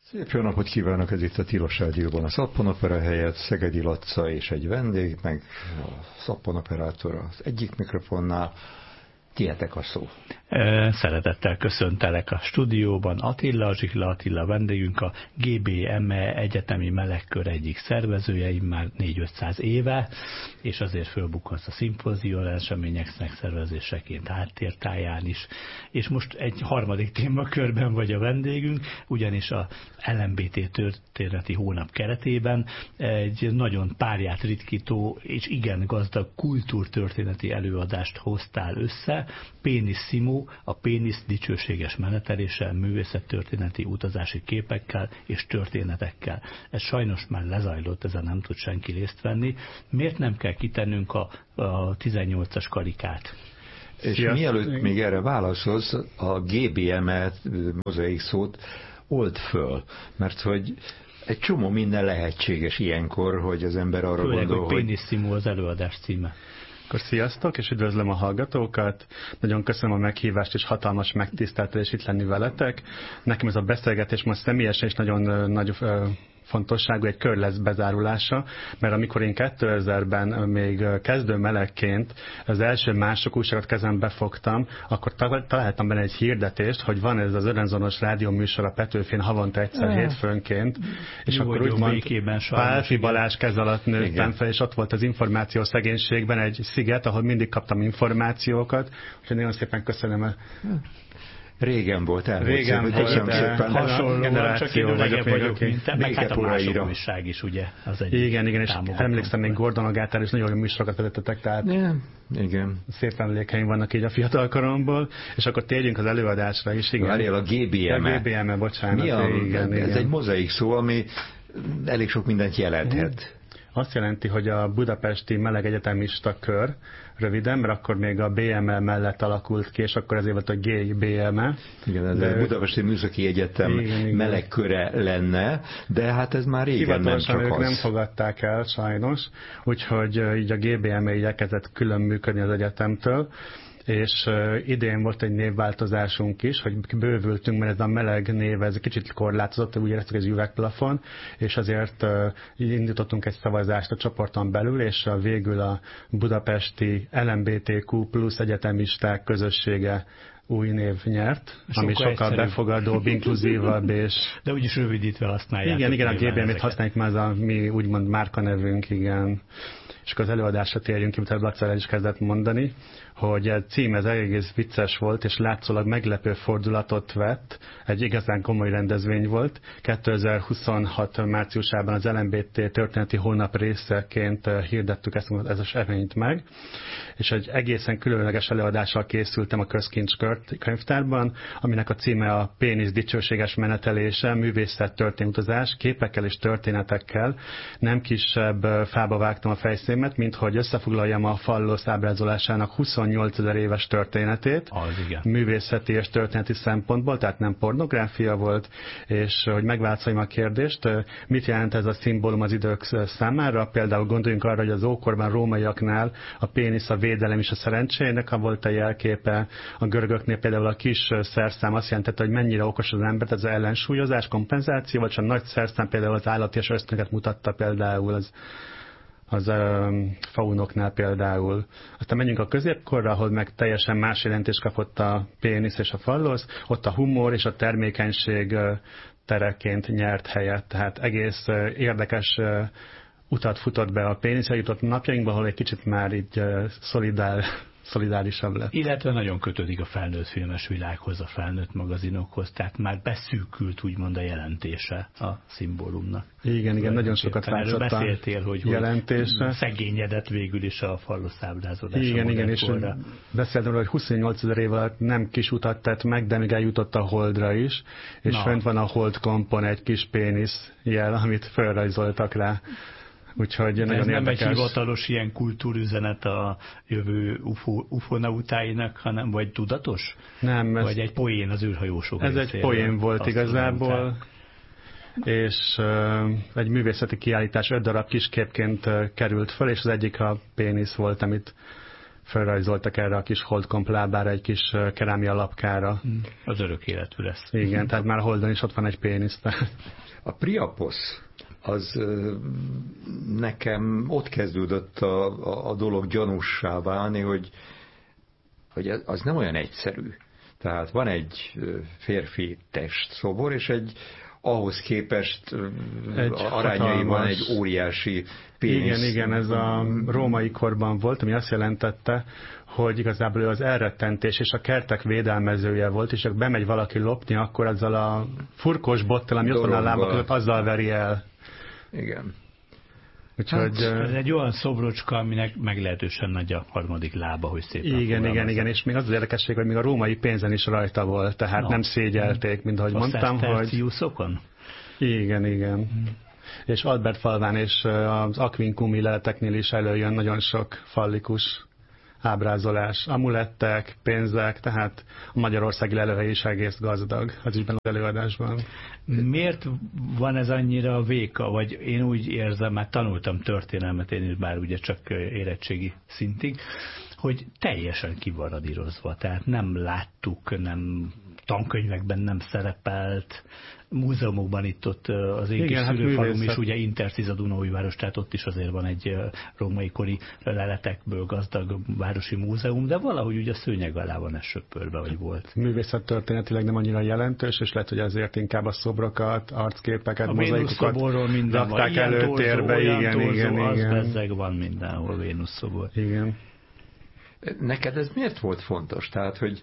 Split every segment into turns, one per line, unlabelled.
Szép jó napot kívánok, ez itt a Tilos Rádióban a Szappanopera helyett, Szegedi Laca és egy vendég, meg a Szappanoperátor az egyik mikrofonnál. Tihetek a szó.
Szeretettel köszöntelek a stúdióban. Attila vendégünk, a GBME Egyetemi Melegkör egyik szervezője, már 400-500 éve, és azért fölbukkansz a szimpózium események megszervezéseként háttértáján is. És most egy harmadik témakörben vagy a vendégünk, ugyanis a LMBT történeti hónap keretében egy nagyon párját ritkító és igen gazdag kultúrtörténeti előadást hoztál össze. Pénisszimo, a pénisz dicsőséges menetelése, művészettörténeti utazási képekkel és történetekkel. Ez sajnos már lezajlott, ezen nem tud senki részt venni. Miért nem kell kitennünk a 18-as karikát?
És mielőtt még erre válaszolsz, a GBM-et, mozaik szót old föl, mert hogy egy csomó minden lehetséges ilyenkor, hogy az ember arra
főleg,
gondol,
hogy Pénisszimo az előadás címe.
Akkor sziasztok, és üdvözlöm a hallgatókat. Nagyon köszönöm a meghívást, és hatalmas megtiszteltetés itt lenni veletek. Nekem ez a beszélgetés most személyesen is nagyon nagy fontosságú, egy kör lesz bezárulása, mert amikor én 2000-ben még kezdő melegként az első mások újságot kezembe fogtam, akkor találtam benne egy hirdetést, hogy van ez az Örenzonos rádió műsor a Petőfén havonta egyszer hétfőnként, és
jó,
akkor úgymond Pálfi Balázs kez alatt nőttem fel, és ott volt az információ szegénységben egy sziget, ahol mindig kaptam információkat, úgyhogy nagyon szépen köszönöm.
Régen volt,
Régen volt,
szépen.
Hasonlóan, csak én öregebb vagyok, mint te, meg hát a mások újság is, ugye, az egyik.
Igen, és emlékszem, még Gordon Agátál is nagyon jó műsorokat vezettetek, tehát
igen.
Szép emlékeim vannak így a fiatal koromból, és akkor térjünk az előadásra is. Igen.
Várjál, a GBM-e.
A GBM-e, bocsánat.
Igen. Ez egy mozaik szó, ami elég sok mindent jelenthet.
Azt jelenti, hogy a Budapesti Melegegyetemista Kör, röviden, mert akkor még a BME mellett alakult ki, és akkor ezért volt a GBME.
Igen, ez a Budapesti Műszaki Egyetem melegköre lenne, de hát ez már régen nem csak
ők
az.
nem fogadták el, sajnos, úgyhogy így a GBME így elkezdett külön működni az egyetemtől, és idén volt egy névváltozásunk is, hogy bővültünk, mert ez a meleg név, ez kicsit korlátozott, úgy éreztük, ez üvegplafon, és azért indítottunk egy szavazást a csoporton belül, és végül a budapesti LMBTQ plusz egyetemisták közössége új név nyert, ami sokkal befogadóbb, inkluzívabb, és...
De úgyis rövidítve használják.
Igen, a GBM-et használjuk már, az a mi úgymond márkanevünk, igen. És akkor az előadásra térjünk ki, amit Laca el is kezdett mondani, hogy a cím ez egész vicces volt, és látszólag meglepő fordulatot vett, egy igazán komoly rendezvény volt. 2026 márciusában az LMBT történeti hónap részeként hirdettük ezt az eseményt meg, és egy egészen különleges előadással készültem a Közkincs könyvtárban, aminek a címe a Pénisz dicsőséges menetelése, művészet történeti utazás, képekkel és történetekkel. Nem kisebb fába vágtam a fejszémet, mint hogy összefoglaljam a Fallosz ábrázolásának 28 000 éves történetét, művészeti és történeti szempontból, tehát nem pornográfia volt, és hogy megválaszoljam a kérdést, mit jelent ez a szimbólum az idők számára? Például gondoljunk arra, hogy az ókorban rómaiaknál a pénisz a védelem és a szerencsének volt a jelképe, a görögöknél például a kis szerszám azt jelentette, hogy mennyire okos az ember, ez az ellensúlyozás, kompenzáció, vagy a nagy szerszám például az állati és ösztönöket mutatta például az faunoknál például. Aztán menjünk a középkorra, ahol meg teljesen más jelentést kapott a pénisz és a fallosz, ott a humor és a termékenység tereként nyert helyet, tehát egész érdekes utat futott be a pénisz, jutott napjainkban, ahol egy kicsit már így szolidárisabb lett.
Illetve nagyon kötődik a felnőtt filmes világhoz, a felnőtt magazinokhoz, tehát már beszűkült úgymond a jelentése a szimbólumnak.
Igen, nagyon sokat változott a
beszéltél, hogy
jelentése.
Szegényedett végül is a fallosz ábrázolása.
Igen, és beszéltem róla, hogy 28 000 év alatt nem kis utat tett meg, de még eljutott a Holdra is, és fönt van a Hold kompon egy kis pénisz jel, amit felrajzoltak rá. Úgyhogy nagyon
ez nem
érdekes.
egy hivatalos ilyen kultúrüzenet a jövő ufonautáinak, hanem vagy tudatos?
Nem.
Vagy egy poén az űrhajósok
ez egy poén volt igazából, és egy művészeti kiállítás 5 darab kisképként került föl, és az egyik a pénisz volt, amit felrajzoltak erre a kis holdkomp lábára egy kis kerámia lapkára.
Az örök életű lesz.
Igen, tehát már a holdon is ott van egy pénisz.
A Priapos az nekem ott kezdődött a dolog gyanússá válni, hogy az nem olyan egyszerű. Tehát van egy férfi testszobor, és ahhoz képest arányaiban egy óriási pénisz.
Igen, ez a római korban volt, ami azt jelentette, hogy igazából ő az elrettentés és a kertek védelmezője volt, és ha bemegy valaki lopni, akkor azzal a furkós bottal, ami ott van a lábak között, azzal veri el.
Igen.
Úgyhogy,
ez egy olyan szobrocska, aminek meglehetősen nagy a harmadik lába, hogy szépen
Igen, és még az az érdekesség, hogy még a római pénzen is rajta volt, tehát nem szégyelték, mint ahogy mondtam, hogy... Igen. És Albert falván és az Aquincumi leleteknél is előjön nagyon sok fallikus ábrázolás, amulettek, pénzek, tehát a magyarországi lelőhely is egész gazdag az ügyben az előadásban.
Miért van ez annyira véka, vagy én úgy érzem, mert tanultam történelmet, én is bár ugye csak érettségi szintig, hogy teljesen ki van radírozva, tehát nem láttuk, nem tankönyvekben nem szerepelt, múzeumokban ott az én kis szülőfalum is ugye Interciza Dunaújváros, tehát ott is azért van egy római kori leletekből gazdag városi múzeum, de valahogy ugye a szőnyeg alá van ez söpörve, vagy volt.
Művészettörténetileg nem annyira jelentős, és lehet, hogy azért inkább a szobrokat, arcképeket, mozaikokat rakták előtérbe. Igen.
Az bezzeg van mindenhol, Vénusz szobor.
Igen.
Neked ez miért volt fontos? Tehát, hogy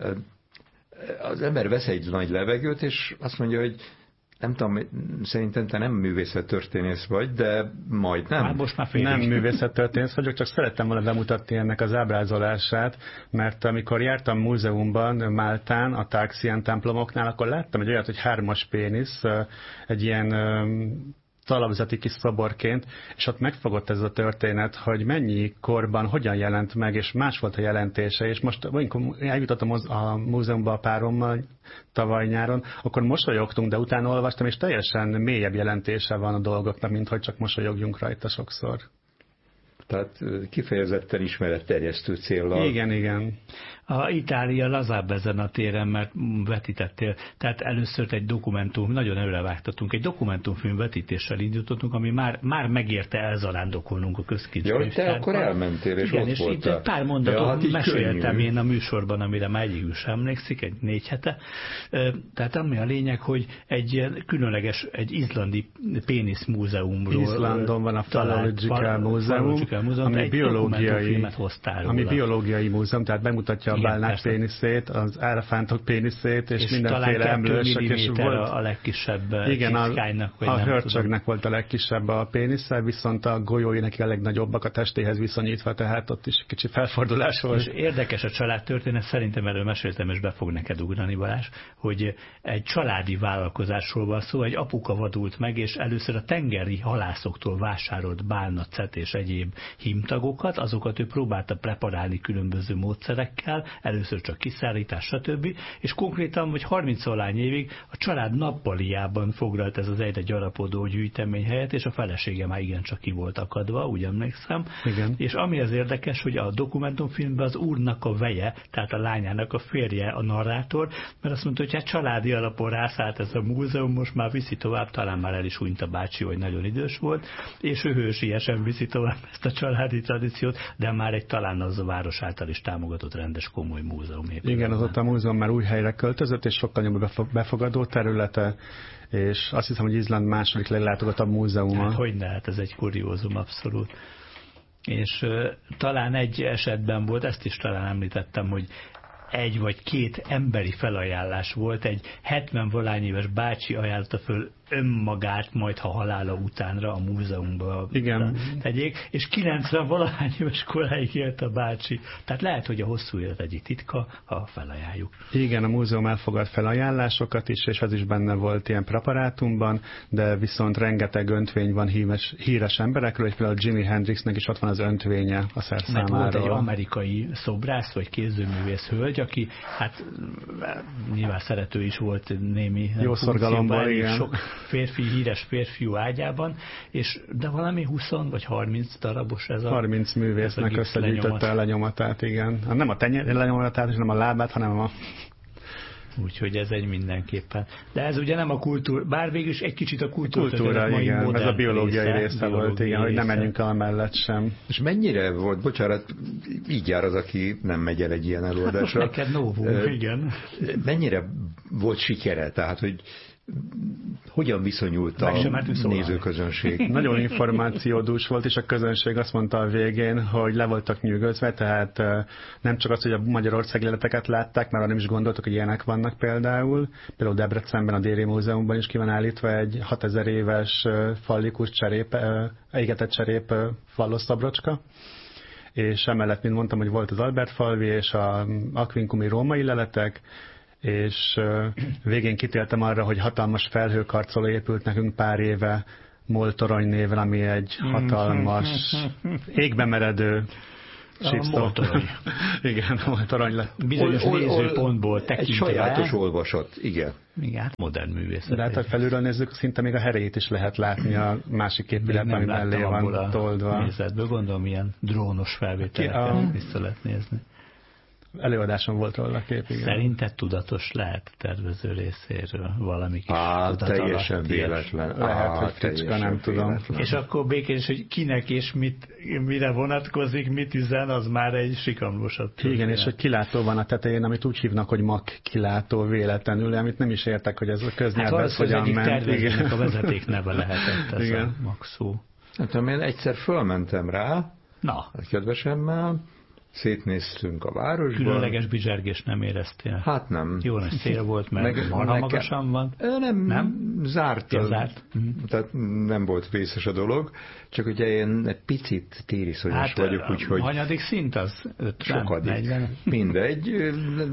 az ember vesz egy nagy levegőt, és azt mondja, hogy nem tudom, szerintem te nem művészettörténész vagy, de majdnem.
Most már
nem művészettörténész vagyok, csak szerettem volna bemutatni ennek az ábrázolását, mert amikor jártam múzeumban Máltán, a Taxian templomoknál, akkor láttam egy olyat, hogy 3-as pénisz, egy ilyen talapzati kis szoborként, és ott megfogott ez a történet, hogy mennyi korban hogyan jelent meg, és más volt a jelentése, és most eljutottam a múzeumba a párommal tavaly nyáron, akkor mosolyogtunk, de utána olvastam, és teljesen mélyebb jelentése van a dolgoknak, mint hogy csak mosolyogjunk rajta sokszor.
Tehát kifejezetten ismeretterjesztő céllal.
Igen.
A Itália lazább ezen a téren, mert vetítettél. Tehát először egy dokumentum, nagyon előrevágtatunk, egy dokumentumfilm vetítéssel indítottunk, ami már megérte elzarándokolnunk a közkincsköztárban.
Ja, te akkor elmentél, és ott voltál.
És pár mondatot meséltem én a műsorban, amire már egyikül sem emlékszik, egy 4 hete. Tehát ami a lényeg, hogy egy különleges, egy izlandi péniszmúzeumról.
Izlandon van a Phallological Múzeum, ami biológiai múzeum, tehát bemutatja a bálnák péniszét, az elefántok péniszét, és mindenféle emlősök.
És volt a legkisebb kickájnak,
a hörcsögnek volt a legkisebb a pénisze, viszont a golyói neki a legnagyobbak a testéhez viszonyítva, tehát ott is kicsi felfordulás volt.
És érdekes a családtörténet, szerintem erről meséltem, és be fog neked ugrani, Balázs, hogy egy családi vállalkozásról van szó, egy apuka vadult meg, és először a tengeri halászoktól vásárolt bálnacet és egyéb hímtagokat, azokat ő próbálta preparálni különböző módszerekkel, először csak kiszállítás, stb. És konkrétan, hogy 30-valány évig a család nappaliában foglalt ez az egyre gyarapodó gyűjtemény helyet, és a felesége már igencsak ki volt akadva, úgy emlékszem.
Igen.
És ami az érdekes, hogy a dokumentumfilmben az úrnak a veje, tehát a lányának a férje a narrátor, mert azt mondta, hogy hát családi alapon rászállt ez a múzeum, most már viszi tovább, talán már el is hunyt a bácsi, hogy nagyon idős volt, és ő hősiesen viszi tovább ezt a családi tradíciót, de már egy talán az a város által is támogatott rendes komoly múzeum.
Igen, azóta a múzeum már új helyre költözött, és sokkal nagyobb befogadó területe, és azt hiszem, hogy Izland második leglátogatabb múzeuma.
Hát hogyne, hát ez egy kuriózum abszolút. És talán egy esetben volt, ezt is talán említettem, hogy 1 vagy 2 emberi felajánlás volt, egy 70-valány éves bácsi ajánlotta föl önmagát, majd ha halála utánra a múzeumba tegyék, és 90-valahány éves koráig élt a bácsi. Tehát lehet, hogy a hosszú élet egyik titka, ha felajánljuk.
Igen, a múzeum elfogad felajánlásokat is, és az is benne volt ilyen preparátumban, de viszont rengeteg öntvény van híres emberekről, és például Jimi Hendrixnek is ott van az öntvénye a szerszámáról.
Volt egy amerikai szobrász, vagy kézőművész hölgy, aki hát nyilván szerető is volt némi
jó szorgalomban, igen.
híres férfiú ágyában, de valami 20 vagy 30 darabos ez a...
30 művésznek összegyűjtötte a lenyomatát, igen. Nem a lenyomatát, és nem a lábát, hanem a...
Úgyhogy ez egy mindenképpen. De ez ugye nem a kultúra, bár végül is egy kicsit a kultúra,
igen, ez a biológiai része volt, igen, hogy nem menjünk el mellett sem.
És mennyire volt, bocsánat, így jár az, aki nem megy el egy ilyen előadásra.
Neked novum, igen.
Mennyire volt sikere, tehát, hogy hogyan viszonyult a nézőközönség?
Nagyon információdús volt, és a közönség azt mondta a végén, hogy le voltak nyűgözve, tehát nem csak az, hogy a Magyarország életeket látták, mert nem is gondoltak, hogy ilyenek vannak például. Például Debrecenben, a Déri Múzeumban is ki van állítva egy 6000 éves fallikus cserép, égetett cserép fallosztabrocska. És emellett, mint mondtam, hogy volt az Albert-falvi és a akvinkumi római leletek, és végén kitéltem arra, hogy hatalmas felhőkarcoló épült nekünk pár éve Moltorony néven, ami egy hatalmas égbe meredő
Moltorony.
Igen, a Moltorony lett.
Bizonyos nézőpontból tekintve.
Egy sajátos olvasat, igen.
Igen, modern művészet.
De hát, ha felülről nézzük, szinte még a herejét is lehet látni a másik képvilet, ami mellé van toldva.
Nézetből gondolom, ilyen drónos felvételeket vissza lehet nézni.
Előadáson volt róla a kép, igen.
Szerinted tudatos lehet a tervező részéről valami kis
teljesen véletlen.
Lehet, hogy fricska, nem tudom.
És akkor békés, hogy kinek és mire vonatkozik, mit üzen, az már egy sikamlósabb.
Igen, és hogy kilátó van a tetején, amit úgy hívnak, hogy mak kilátó véletlenül, amit nem is értek, hogy ez a köznyelvben hogyan ment.
Hát tervezőnek a vezeték neve lehetett ez a mak szó.
Hát én egyszer fölmentem rá, a kedvesemmel, szétnéztünk a városban.
Különleges bizsergés nem éreztél?
Hát nem.
Jó nagy szél volt, mert marha magasan van.
Nem? Zárt. Tehát nem volt vészes a dolog, csak ugye én egy picit tériszonyos vagyok, úgyhogy...
Hanyadik szint az? 50?
Sokadik.
40?
Mindegy.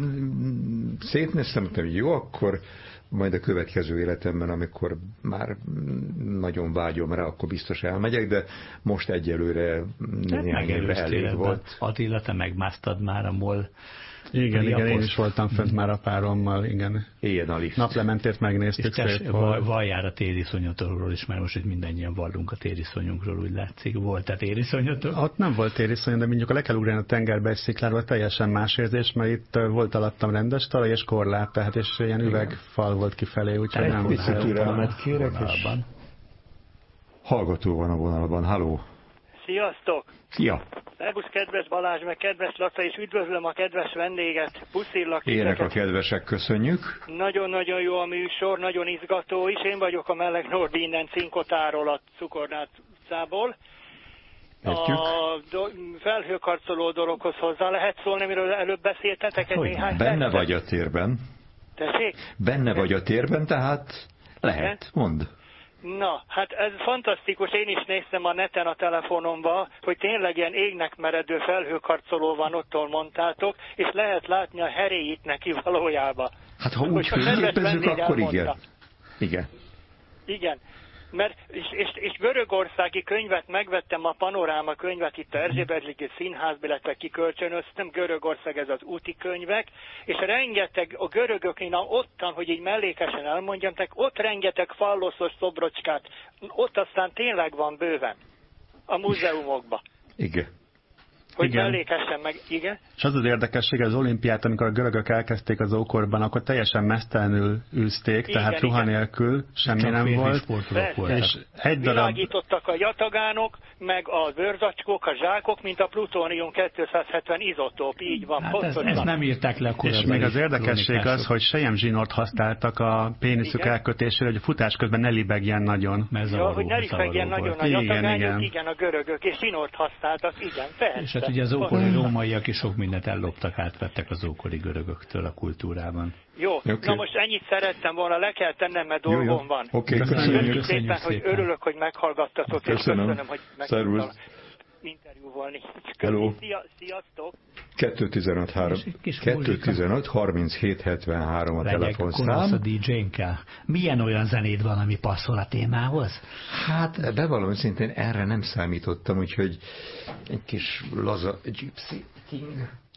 Szétnéztem, hogy jó, akkor majd a következő életemben, amikor már nagyon vágyom rá, akkor biztos elmegyek, de most egyelőre néhány évre elég volt.
Attila, te megmásztad már a MOL.
Igen, én is voltam fönt már a párommal, igen.
Éljen a lift.
Naplementét megnéztük szép volt.
Valljál a tériszonyotról is, mert most itt mindannyian vallunk a tériszonyunkról, úgy látszik. Volt-e tériszonyotról?
Ott nem volt tériszony, de mondjuk le kell ugrani a tengerbe egy szikláról, teljesen más érzés, mert itt volt alattam rendes talaj és korlát, tehát és ilyen üvegfal volt kifelé, úgyhogy nem volt.
Egy türelmet kérek, és hallgató van a vonalban. Halló!
Sziasztok!
Szia!
Szervusz, kedves Balázs, meg kedves Laca, és üdvözlöm a kedves vendéget. Puszillak titeket.
Ének a kedvesek, köszönjük.
Nagyon-nagyon jó a műsor, nagyon izgató is. Én vagyok a Meleg Nordi innen Cinkotáról, a Cukornát utcából. A felhőkarcoló dologhoz hozzá lehet szólni, amiről előbb beszéltetek néhány
benne vagy a térben.
Tessék?
Benne vagy a térben, tehát lehet, mondd.
Na, hát ez fantasztikus, én is néztem a neten a telefonomba, hogy tényleg ilyen égnek meredő felhőkarcoló van, ottól mondtátok, és lehet látni a heréit neki valójában.
Hát ha úgy fényképezzük, akkor igen. Igen.
Igen. Mert, és görögországi könyvet megvettem, a Panoráma könyvet itt a Erzsébet-liget Színházba, illetve kikölcsönöztem, Görögország ez az úti könyvek, és rengeteg a görögöknél ottan, hogy így mellékesen elmondjam, ott rengeteg falloszos szobrocskát, ott aztán tényleg van bőven a múzeumokban.
Igen.
Hogy mellékesen meg, igen.
És az az érdekesség, az olimpiát, amikor a görögök elkezdték az ókorban, akkor teljesen mesztelenül űzték, igen, tehát ruha nélkül, semmi nem volt. És egy darab...
Világítottak a jatagánok, meg a bőrzacskók, a zsákok, mint a plutónium 270 izotóp, így van.
Hát ezt nem írták le akkor.
És még az érdekesség az, hogy selyemzsinort használtak a péniszük elkötésére, hogy a futás közben ne libegjen nagyon.
Ja, hogy ne libegjen nagyon a jatagányok, igen, a görögök, és zsinort használtak, igen, persze.
És hát ugye az ókori rómaiak is sok mindent elloptak, átvettek az ókori görögököktől a kultúrában.
Jó, okay. Na most ennyit szerettem volna, le kell tennem, mert dolgom van.
Oké,
köszönjük szépen, hogy örülök, hogy meghallgattatok, és köszönöm, hogy megtudtam interjúvolni.
Hello.
Sziasztok!
215 37 73 a telefonszám.
A DJ-nkkel. Milyen olyan zenéd van, ami passzol a témához?
Hát bevallom szintén erre nem számítottam, úgyhogy egy kis laza Gypsy King